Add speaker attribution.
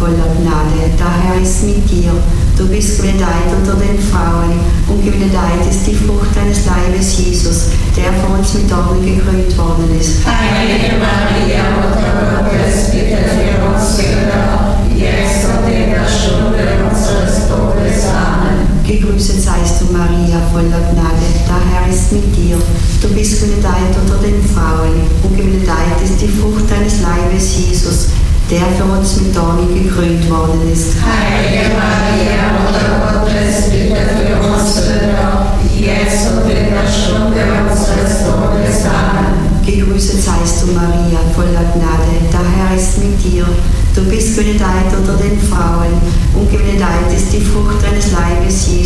Speaker 1: voller Gnade, der Herr ist mit dir. Du bist benedeit unter den Frauen und benedeit ist die Frucht deines Leibes, Jesus, der für uns mit Dornen gekrönt worden ist.
Speaker 2: Heilige Maria, Mutter Gottes, bitte für uns Sünder, jetzt und in der Stunde unseres Todes. Amen.
Speaker 1: Gegrüßet seist du, Maria, voller Gnade, der Herr ist mit dir. Du bist benedeit unter den Frauen und benedeit ist die Frucht deines Leibes, Jesus, der für uns mit Dornen gekrönt worden ist.
Speaker 2: Heilige Maria, Mutter Gottes, bitte für uns Sünder, jetzt und in der Stunde unseres Todes. Amen.
Speaker 1: Gegrüßet seist du, Maria, voller Gnade, der Herr ist mit dir. Du bist benedeit unter den Frauen und benedeit ist die Frucht deines Leibes, Jesus.